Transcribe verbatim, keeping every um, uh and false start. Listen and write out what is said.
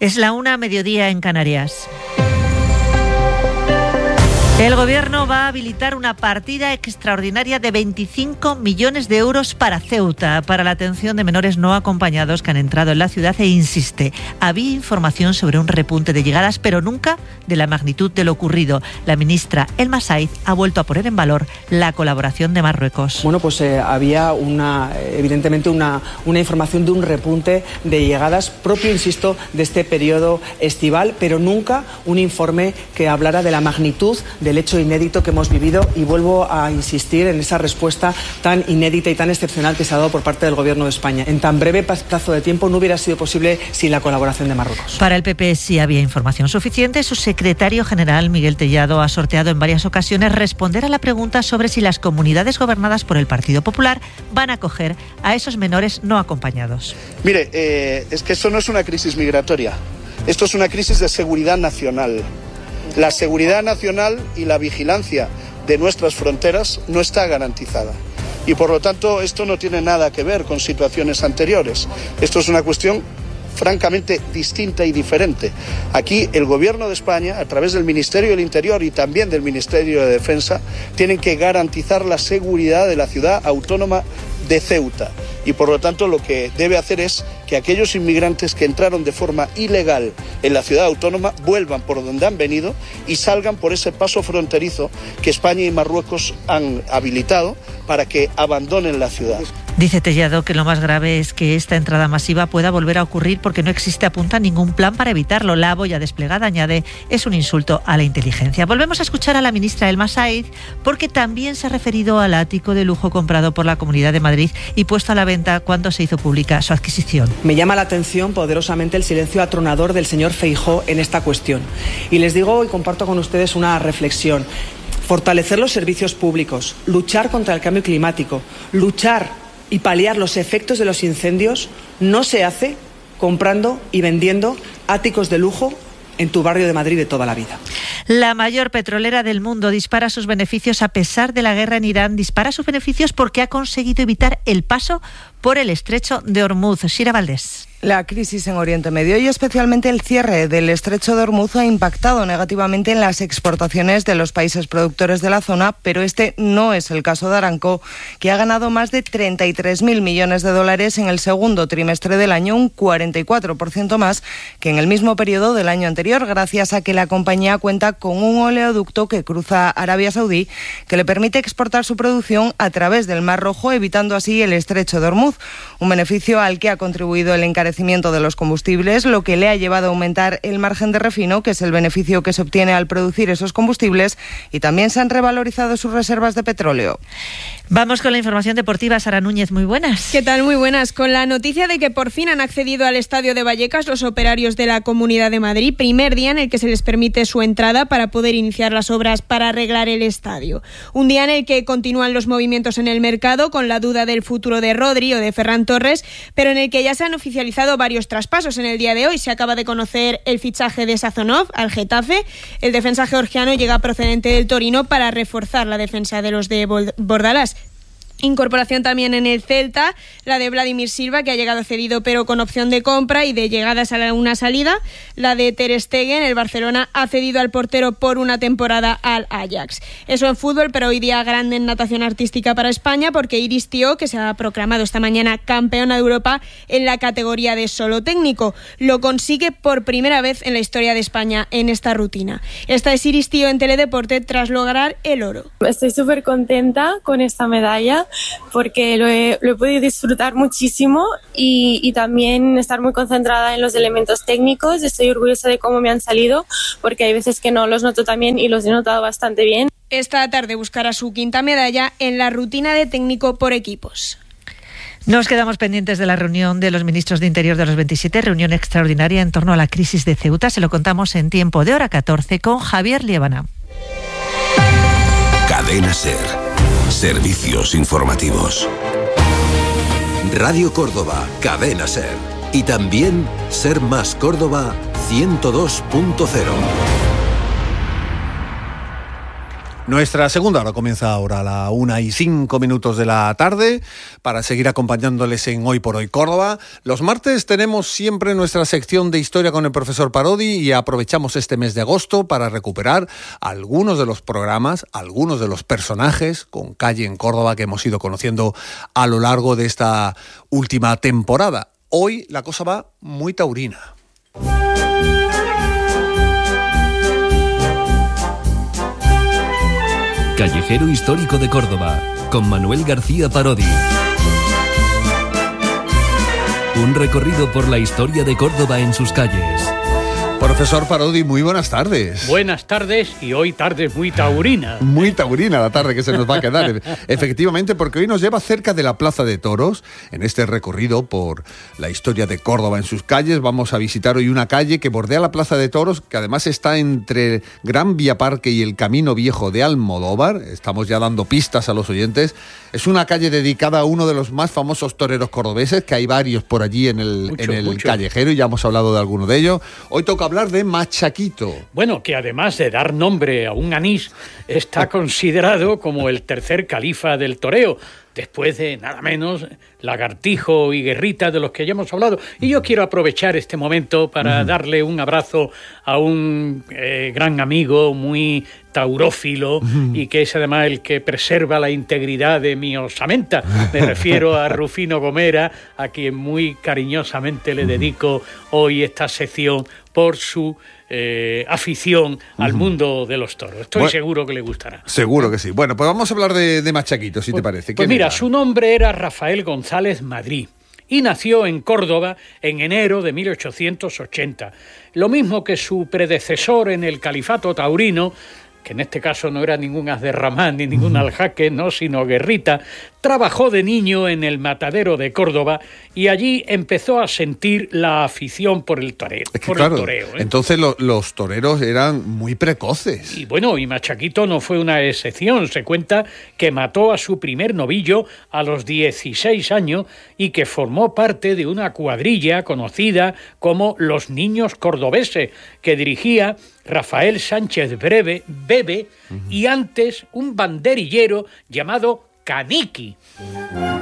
Es la una, mediodía en Canarias. El Gobierno va a habilitar una partida extraordinaria de veinticinco millones de euros para Ceuta, para la atención de menores no acompañados que han entrado en la ciudad, e insiste, había información sobre un repunte de llegadas, pero nunca de la magnitud de lo ocurrido. La ministra Elma Saiz ha vuelto a poner en valor la colaboración de Marruecos. Bueno, pues eh, había una, evidentemente una, una información de un repunte de llegadas propio, insisto, de este periodo estival, pero nunca un informe que hablara de la magnitud del hecho inédito que hemos vivido, y vuelvo a insistir en esa respuesta tan inédita y tan excepcional que se ha dado por parte del Gobierno de España. En tan breve plazo de tiempo no hubiera sido posible sin la colaboración de Marruecos. Para el P P sí había información suficiente. Su secretario general, Miguel Tellado, ha sorteado en varias ocasiones responder a la pregunta sobre si las comunidades gobernadas por el Partido Popular van a acoger a esos menores no acompañados. Mire, eh, es que esto no es una crisis migratoria, esto es una crisis de seguridad nacional. La seguridad nacional y la vigilancia de nuestras fronteras no está garantizada. Y por lo tanto esto no tiene nada que ver con situaciones anteriores. Esto es una cuestión francamente distinta y diferente. Aquí el Gobierno de España, a través del Ministerio del Interior y también del Ministerio de Defensa, tienen que garantizar la seguridad de la ciudad autónoma de Ceuta. Y por lo tanto lo que debe hacer es que aquellos inmigrantes que entraron de forma ilegal en la ciudad autónoma vuelvan por donde han venido y salgan por ese paso fronterizo que España y Marruecos han habilitado para que abandonen la ciudad. Dice Tellado que lo más grave es que esta entrada masiva pueda volver a ocurrir porque no existe, apunta, ningún plan para evitarlo. La boya desplegada, añade, es un insulto a la inteligencia. Volvemos a escuchar a la ministra Elma Saiz porque también se ha referido al ático de lujo comprado por la Comunidad de Madrid y puesto a la venta cuando se hizo pública su adquisición. Me llama la atención poderosamente el silencio atronador del señor Feijóo en esta cuestión. Y les digo y comparto con ustedes una reflexión. Fortalecer los servicios públicos, luchar contra el cambio climático, luchar y paliar los efectos de los incendios no se hace comprando y vendiendo áticos de lujo en tu barrio de Madrid de toda la vida. La mayor petrolera del mundo dispara sus beneficios a pesar de la guerra en Irán. Dispara sus beneficios porque ha conseguido evitar el paso por el estrecho de Hormuz. Shira Valdés. La crisis en Oriente Medio y especialmente el cierre del estrecho de Hormuz ha impactado negativamente en las exportaciones de los países productores de la zona, pero este no es el caso de Aramco, que ha ganado más de treinta y tres mil millones de dólares en el segundo trimestre del año, un cuarenta y cuatro por ciento más que en el mismo periodo del año anterior, gracias a que la compañía cuenta con un oleoducto que cruza Arabia Saudí que le permite exportar su producción a través del Mar Rojo, evitando así el estrecho de Hormuz, un beneficio al que ha contribuido el encarecimiento de los combustibles, lo que le ha llevado a aumentar el margen de refino, que es el beneficio que se obtiene al producir esos combustibles, y también se han revalorizado sus reservas de petróleo. Vamos con la información deportiva. Sara Núñez, muy buenas. ¿Qué tal? Muy buenas. Con la noticia de que por fin han accedido al estadio de Vallecas los operarios de la Comunidad de Madrid, primer día en el que se les permite su entrada para poder iniciar las obras para arreglar el estadio. Un día en el que continúan los movimientos en el mercado, con la duda del futuro de Rodri o de Ferran Torres, pero en el que ya se han oficializado varios traspasos. En el día de hoy se acaba de conocer el fichaje de Sazonov al Getafe. El defensa georgiano llega procedente del Torino para reforzar la defensa de los de Bordalás. Incorporación también en el Celta, la de Vladimir Silva, que ha llegado cedido pero con opción de compra y de llegadas a una salida. La de Ter Stegen, el Barcelona ha cedido al portero por una temporada al Ajax. Eso en fútbol, pero hoy día grande en natación artística para España, porque Iris Tío, que se ha proclamado esta mañana campeona de Europa en la categoría de solo técnico, lo consigue por primera vez en la historia de España en esta rutina. Esta es Iris Tío en Teledeporte tras lograr el oro. Estoy súper contenta con esta medalla, porque lo he, lo he podido disfrutar muchísimo y, y también estar muy concentrada en los elementos técnicos. Estoy orgullosa de cómo me han salido, porque hay veces que no los noto tan bien y los he notado bastante bien. Esta tarde buscará su quinta medalla en la rutina de técnico por equipos. Nos quedamos pendientes de la reunión de los ministros de Interior de los veintisiete, reunión extraordinaria en torno a la crisis de Ceuta. Se lo contamos en tiempo de hora catorce con Javier Liébana. Cadena SER. Servicios informativos. Radio Córdoba, Cadena SER. Y también Ser Más Córdoba ciento dos punto cero. Nuestra segunda hora comienza ahora a la una y cinco minutos de la tarde para seguir acompañándoles en Hoy por Hoy Córdoba. Los martes tenemos siempre nuestra sección de historia con el profesor Parodi y aprovechamos este mes de agosto para recuperar algunos de los programas, algunos de los personajes con calle en Córdoba que hemos ido conociendo a lo largo de esta última temporada. Hoy la cosa va muy taurina. Callejero Histórico de Córdoba, con Manuel García Parodi. Un recorrido por la historia de Córdoba en sus calles. Profesor Parodi, muy buenas tardes. Buenas tardes, y hoy tardes muy taurina. Muy taurina la tarde que se nos va a quedar. Efectivamente, porque hoy nos lleva cerca de la Plaza de Toros. En este recorrido por la historia de Córdoba en sus calles, vamos a visitar hoy una calle que bordea la Plaza de Toros, que además está entre Gran Vía Parque y el Camino Viejo de Almodóvar. Estamos ya dando pistas a los oyentes. Es una calle dedicada a uno de los más famosos toreros cordobeses, que hay varios por allí en el, mucho, en el mucho. callejero, y ya hemos hablado de alguno de ellos. Hoy toca hablar de Machaquito. Bueno, que además de dar nombre a un anís, está considerado como el tercer califa del toreo, después de nada menos Lagartijo y Guerrita, de los que ya hemos hablado. Y yo quiero aprovechar este momento para uh-huh. darle un abrazo a un eh, gran amigo muy taurófilo uh-huh. y que es además el que preserva la integridad de mi osamenta. Me refiero a Rufino Gomera, a quien muy cariñosamente le dedico hoy esta sección por su eh, afición al uh-huh. mundo de los toros. Estoy bueno, seguro que le gustará. Seguro que sí. Bueno, pues vamos a hablar de, de Machaquito, si pues, te parece. Pues mira, era? Su nombre era Rafael González Madrid y nació en Córdoba en enero de mil ochocientos ochenta. Lo mismo que su predecesor en el califato taurino, que en este caso no era ningún Azderramán ni ningún Aljaque, no, sino Guerrita, trabajó de niño en el matadero de Córdoba y allí empezó a sentir la afición por el toreo. Es que por claro, el toreo ¿eh? Entonces lo, los toreros eran muy precoces. Y bueno, y Machaquito no fue una excepción. Se cuenta que mató a su primer novillo a los dieciséis años y que formó parte de una cuadrilla conocida como los Niños Cordobeses, que dirigía Rafael Sánchez Breve, Bebe, uh-huh. y antes un banderillero llamado Caniqui.